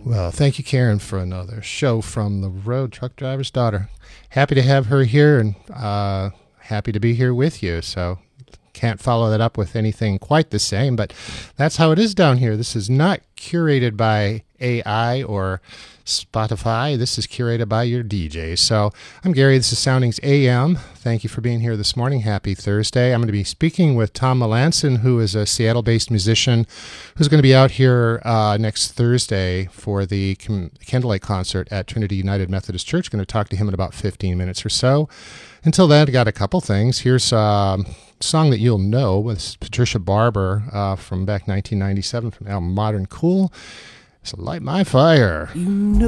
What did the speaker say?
Well, thank you, Karen, for another show from the road, Truck Driver's Daughter. Happy to have her here and happy to be here with you. So can't follow that up with anything quite the same, but that's how it is down here. This is not curated by AI or Spotify. This is curated by your DJ. So I'm Gary. This is Soundings AM. Thank you for being here this morning. Happy Thursday. I'm going to be speaking with Tom Melanson, who is a Seattle-based musician who's going to be out here next Thursday for the Candlelight concert at Trinity United Methodist Church. Going to talk to him in about 15 minutes or so. Until then, I got a couple things. Here's a song that you'll know with Patricia Barber from back 1997 from the album Modern Cool. So light my fire. You know